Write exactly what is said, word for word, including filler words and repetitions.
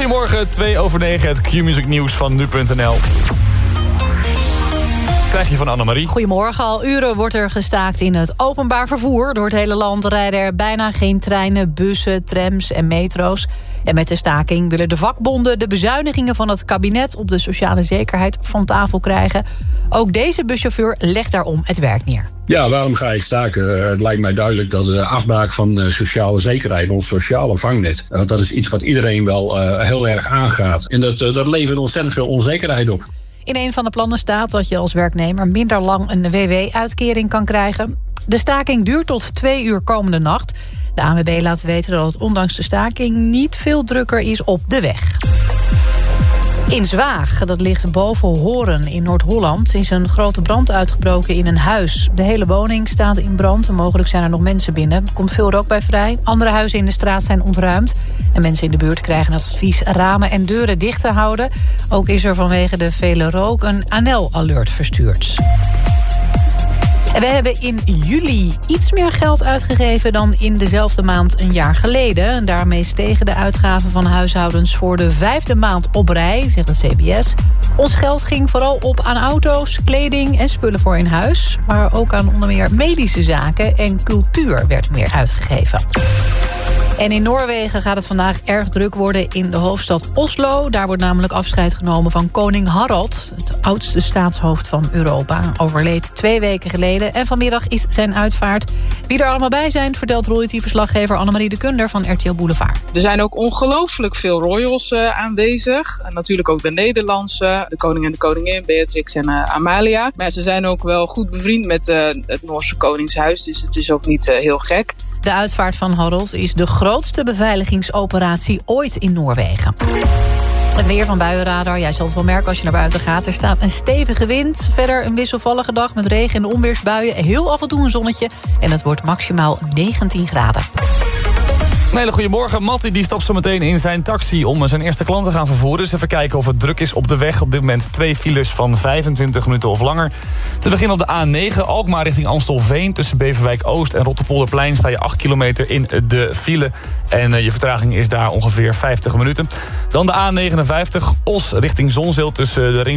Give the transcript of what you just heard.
Goedemorgen, twee over negen, het Q-Music nieuws van nu punt n l. Krijg je van Annemarie. Goedemorgen, al uren wordt er gestaakt in het openbaar vervoer. Door het hele land rijden er bijna geen treinen, bussen, trams en metro's. En met de staking willen de vakbonden de bezuinigingen van het kabinet op de sociale zekerheid van tafel krijgen. Ook deze buschauffeur legt daarom het werk neer. Ja, waarom ga ik staken? Het lijkt mij duidelijk dat de afbraak van sociale zekerheid, ons sociale vangnet, dat is iets wat iedereen wel uh, heel erg aangaat. En dat, uh, dat levert ontzettend veel onzekerheid op. In een van de plannen staat dat je als werknemer minder lang een W W-uitkering kan krijgen. De staking duurt tot twee uur komende nacht. De A N W B laat weten dat het ondanks de staking niet veel drukker is op de weg. In Zwaag, dat ligt boven Horen in Noord-Holland, is een grote brand uitgebroken in een huis. De hele woning staat in brand en mogelijk zijn er nog mensen binnen. Er komt veel rook bij vrij. Andere huizen in de straat zijn ontruimd. En mensen in de buurt krijgen het advies ramen en deuren dicht te houden. Ook is er vanwege de vele rook een A N L-alert verstuurd. En we hebben in juli iets meer geld uitgegeven dan in dezelfde maand een jaar geleden. En daarmee stegen de uitgaven van huishoudens voor de vijfde maand op rij, zegt het C B S. Ons geld ging vooral op aan auto's, kleding en spullen voor in huis. Maar ook aan onder meer medische zaken en cultuur werd meer uitgegeven. En in Noorwegen gaat het vandaag erg druk worden in de hoofdstad Oslo. Daar wordt namelijk afscheid genomen van koning Harald, het oudste staatshoofd van Europa. Overleed twee weken geleden en vanmiddag is zijn uitvaart. Wie er allemaal bij zijn, vertelt royalty-verslaggever Annemarie de Kunder van R T L Boulevard. Er zijn ook ongelooflijk veel royals uh, aanwezig. En natuurlijk ook de Nederlandse, de koning en de koningin, Beatrix en uh, Amalia. Maar ze zijn ook wel goed bevriend met uh, het Noorse koningshuis, dus het is ook niet uh, heel gek. De uitvaart van Harald is de grootste beveiligingsoperatie ooit in Noorwegen. Het weer van Buienradar. Jij zal het wel merken als je naar buiten gaat. Er staat een stevige wind. Verder een wisselvallige dag met regen en onweersbuien. Heel af en toe een zonnetje. En het wordt maximaal negentien graden. Een hele goede morgen. Matti die stapt zo meteen in zijn taxi om zijn eerste klant te gaan vervoeren. Dus even kijken of het druk is op de weg. Op dit moment twee files van vijfentwintig minuten of langer. Te beginnen op de A negen, Alkmaar richting Amstelveen. Tussen Beverwijk Oost en Rotterpolderplein sta je acht kilometer in de file. En uh, je vertraging is daar ongeveer vijftig minuten. Dan de A negenenvijftig, Os richting Zonzeel tussen de ring